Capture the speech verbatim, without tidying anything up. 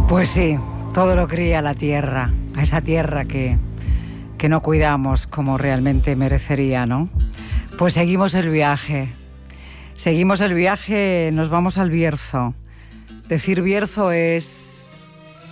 Pues sí, todo lo cría la tierra, a esa tierra que, que no cuidamos como realmente merecería, ¿no? Pues seguimos el viaje, seguimos el viaje, nos vamos al Bierzo. Decir Bierzo es